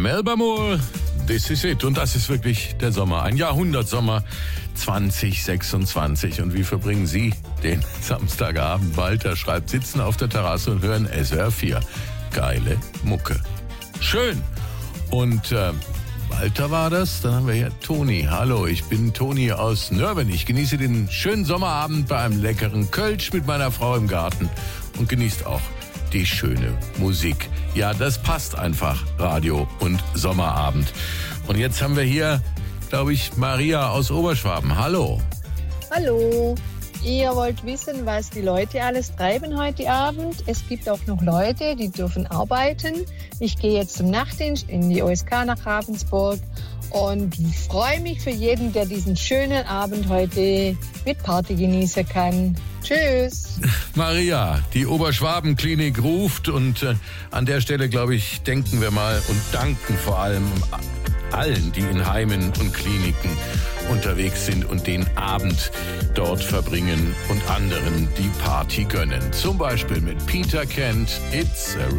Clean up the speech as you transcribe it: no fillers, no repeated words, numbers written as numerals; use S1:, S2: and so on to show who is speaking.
S1: Melba Moore, this is it. Und das ist wirklich der Sommer, ein Jahrhundertsommer 2026. Und wie verbringen Sie den Samstagabend? Walter schreibt, sitzen auf der Terrasse und hören SWR 4. Geile Mucke. Schön. Und Walter war das. Dann haben wir hier Toni. Hallo, ich bin Toni aus Nörben. Ich genieße den schönen Sommerabend bei einem leckeren Kölsch mit meiner Frau im Garten und genießt auch die schöne Musik. Ja, das passt einfach, Radio und Sommerabend. Und jetzt haben wir hier, glaube ich, Maria aus Oberschwaben. Hallo.
S2: Hallo. Ihr wollt wissen, was die Leute alles treiben heute Abend. Es gibt auch noch Leute, die dürfen arbeiten. Ich gehe jetzt zum Nachtdienst in die OSK nach Ravensburg und freue mich für jeden, der diesen schönen Abend heute mit Party genießen kann. Tschüss.
S1: Maria, die Oberschwaben-Klinik ruft und an der Stelle, glaube ich, denken wir mal und danken vor allem allen, die in Heimen und Kliniken unterwegs sind und den Abend dort verbringen und anderen die Party gönnen. Zum Beispiel mit Peter Kent, It's a